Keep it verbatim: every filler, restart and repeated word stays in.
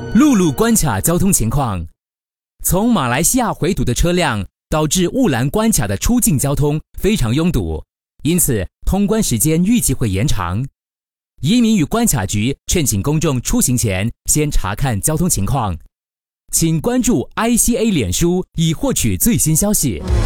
陆路关卡交通情况：从马来西亚回堵的车辆导致雾兰关卡的出境交通非常拥堵，因此通关时间预计会延长。移民与关卡局劝请公众出行前先查看交通情况，请关注 I C A 脸书以获取最新消息。